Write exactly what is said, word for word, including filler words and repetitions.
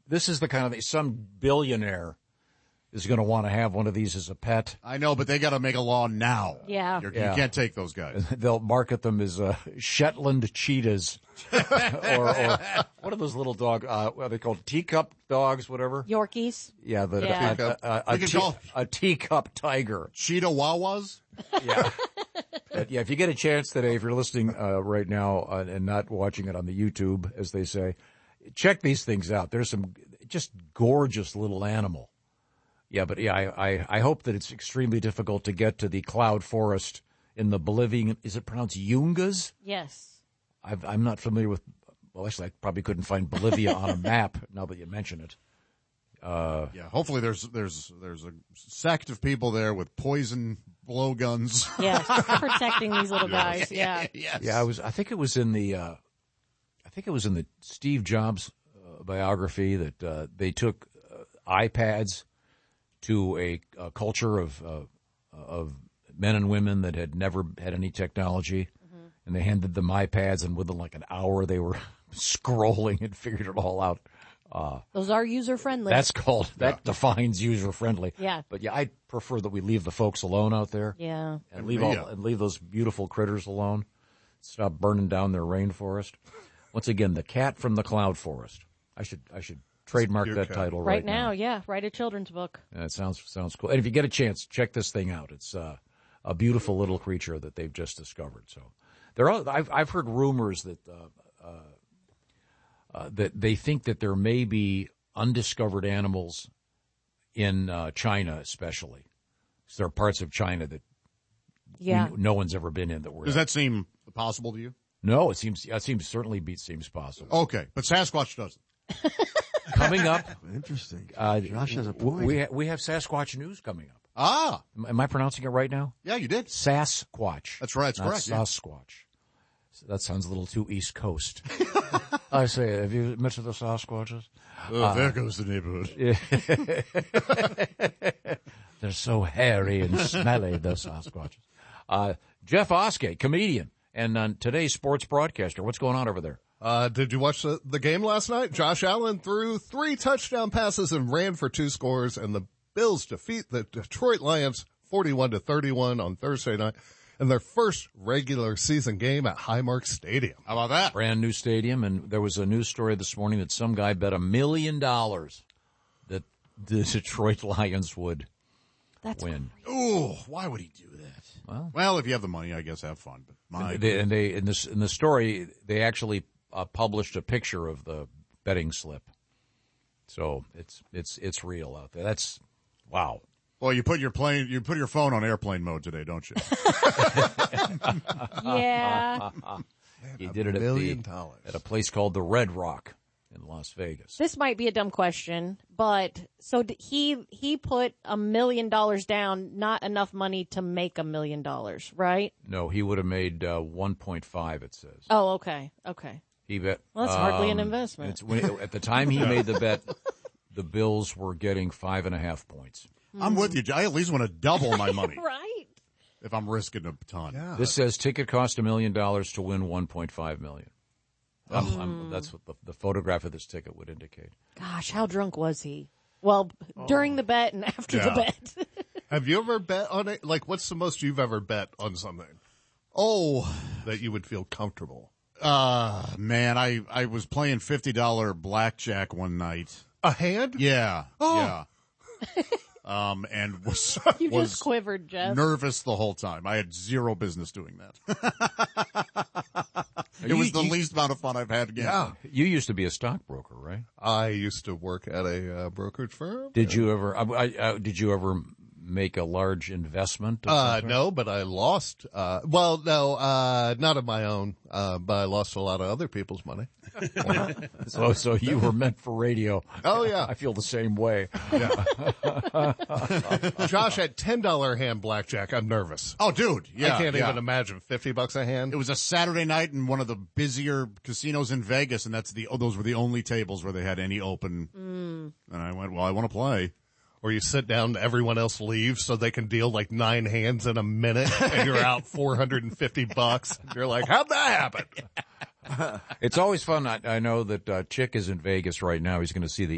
this is the kind of thing, some billionaire is going to want to have one of these as a pet. I know, but they got to make a law now. Yeah. You're, yeah. You can't take those guys. They'll market them as uh, Shetland cheetahs. or, or what are those little dog, uh, what are they called? Teacup dogs, whatever? Yorkies. Yeah, the, Yeah. A, a, a, a, We can tea- call- a teacup tiger. Cheetah Wawas? Yeah. But yeah, if you get a chance today, if you're listening uh, right now uh, and not watching it on the YouTube, as they say, check these things out. There's some just gorgeous little animal. Yeah, but yeah, I, I, I hope that it's extremely difficult to get to the cloud forest in the Bolivian, is it pronounced Yungas? Yes. I've, I'm not familiar with, well, actually, I probably couldn't find Bolivia on a map now that you mention it. Uh, Yeah, hopefully there's there's there's a sect of people there with poison blowguns. Yes, protecting these little guys. Yeah. Yes. yeah, I was, I think it was in the, uh, I think it was in the Steve Jobs uh, biography that uh, they took uh, iPads to a, a culture of uh, of men and women that had never had any technology, mm-hmm. and they handed them iPads, and within like an hour they were scrolling and figured it all out. Uh, Those are user friendly. that's called, that yeah. defines user friendly. Yeah. But yeah, I prefer that we leave the folks alone out there. Yeah. And leave all, yeah. and leave those beautiful critters alone. Stop burning down their rainforest. Once again, the cat from the cloud forest. I should, I should trademark that cat. title right right now. now. Yeah, write a children's book. Yeah, it sounds sounds cool. And if you get a chance, check this thing out. It's uh, a beautiful little creature that they've just discovered. So there are. I've I've heard rumors that uh, uh, uh, that they think that there may be undiscovered animals in uh, China, especially. So there are parts of China that Yeah. we, no one's ever been in. That we're Does that seem possible to you? no, it seems it seems certainly be, seems possible. Okay, but Sasquatch doesn't. Coming up, Interesting. uh, Josh has a w- point. we ha- we have Sasquatch news coming up. Ah, Am, am I pronouncing it right now? yeah, you did. Sasquatch. That's right, that's not correct, yeah. Sasquatch. That sounds a little too East Coast. I say, have you met the Sasquatches? Oh, there goes the neighborhood. They're so hairy and smelly, the Sasquatches. Uh, Jeff Oskey, comedian, and uh, today's sports broadcaster. What's going on over there? Uh, did you watch the, the game last night? Josh Allen threw three touchdown passes and ran for two scores, and the Bills defeat the Detroit Lions forty-one to thirty-one on Thursday night in their first regular season game at Highmark Stadium. How about that? Brand new stadium, and there was a news story this morning that some guy bet a million dollars that the Detroit Lions would That's win. Ooh, why would he do that? Well, Well, if you have the money, I guess have fun. But my, They, and they in this in the story they actually uh, published a picture of the betting slip, so it's it's it's real out there. That's wow. well, you put your plane, you put your phone on airplane mode today, don't you? Yeah. He did it at million the dollars. at a place called the Red Rock in Las Vegas. This might be a dumb question, but so d- he he put a million dollars down, not enough money to make a million dollars, right? No, he would have made uh, one point five. It says Oh, okay, okay. he bet. Well, that's hardly an um, investment. It's, when, at the time he made the bet, the Bills were getting five and a half points. I'm with you. I at least want to double my money Right. if I'm risking a ton. Yeah. This says ticket cost a million dollars to win one point five million. I'm, I'm, that's what the, the photograph of this ticket would indicate. Gosh, how drunk was he? Well, during the bet and after the Yeah. bet. Have you ever bet on it? Like, what's the most you've ever bet on something Oh, that you would feel comfortable? uh, man, I, I was playing fifty dollars blackjack one night. A hand? Yeah. Oh. Yeah. um, and was, You was just quivered, Jeff. nervous the whole time. I had zero business doing that. It was the You- least amount of fun I've had gambling. You used to be a stockbroker, right? I used to work at a uh, brokerage firm. Did you ever? I, I, I, did you ever make a large investment? of Uh, some sort? no, but I lost, uh, well, no, uh, not of my own, uh, but I lost a lot of other people's money. So, so you were meant for radio. Oh, yeah. I feel the same way. Josh had ten dollars hand blackjack. I'm nervous. Oh, dude. Yeah. I can't yeah. even imagine fifty bucks a hand. It was a Saturday night in one of the busier casinos in Vegas, and that's the, oh, those were the only tables where they had any open. Mm. And I went, well, I want to play. Or you sit down, everyone else leaves so they can deal like nine hands in a minute and you're out four hundred fifty bucks. You're like, how'd that happen? It's always fun. I, I know that uh, Chick is in Vegas right now. He's going to see the